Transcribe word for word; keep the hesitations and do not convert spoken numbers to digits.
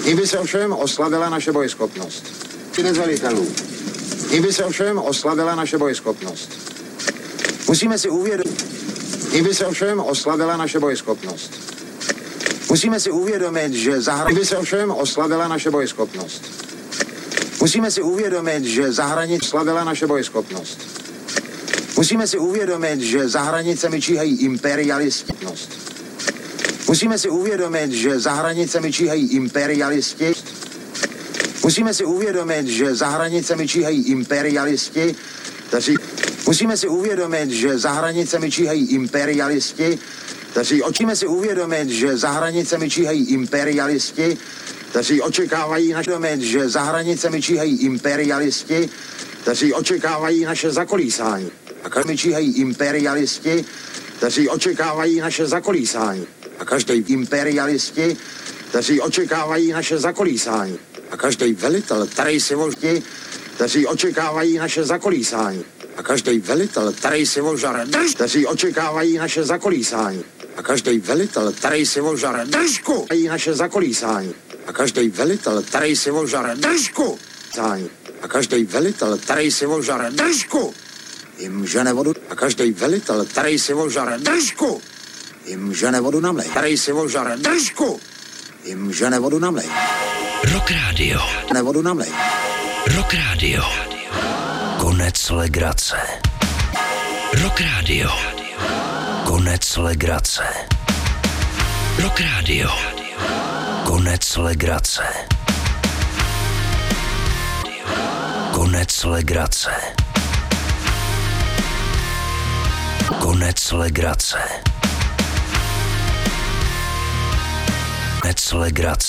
I by se ovšem oslabila naše bojeschopnost. Dnes velitelů. I by se ovšem oslabila naše bojeschopnost. Musíme si uvědomit, i by se ovšem oslabila naše bojeschopnost. Musíme si uvědomit, že zahraničí by se ovšem oslabila naše bojeschopnost. Musíme si uvědomit, že za hranic oslabila naše bojeschopnost. Musíme si uvědomit, že za hranicemi číhají imperialisti. Musíme si uvědomit, že za hranicemi číhají imperialisti. Musíme si uvědomit, že za hranicemi číhají imperialisti, kteří... Musíme si uvědomit, že za hranicemi číhají imperialisti, kteří... Musíme si uvědomit, že za hranicemi číhají imperialisti, kteří očekávají naše... že za hranicemi číhají imperialisti, kteří očekávají naše zakolísání. A každý číhají imperialisti, kteří očekávají naše zakolísání. A každý imperialisti, kteří očekávají naše zakolísání. A každý velitel, který si voždi, kteří očekávají naše zakolísání. A každý velitel, který si vožare drž, kteří očekávají naše zakolísání. A každý velitel, který si vožare držku, mají naše zakolísání. A každý velitel, který si vožare držku, a každý velitel, který si vožare držku, jim žene vodu. A každý velitel, který si vožare držku, jim žene vodu na mlej. Který si vožare držku, jim žene vodu na mlej. Rock Radio. Ne vodu na mlej. Rock Radio. Konec legrace. Rock Radio. Konec legrace. Rock Radio. Konec legrace. Konec legrace. Konec legrace. Konec legrace.